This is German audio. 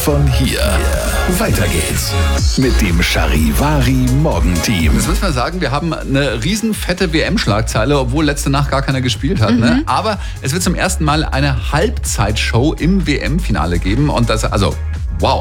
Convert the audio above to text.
von hier. Weiter geht's mit dem Charivari Morgenteam. Das müssen wir sagen, wir haben eine riesen fette WM-Schlagzeile, obwohl letzte Nacht gar keiner gespielt hat. Ne? Aber es wird zum ersten Mal eine Halbzeitshow im WM-Finale geben. Und das, also, wow.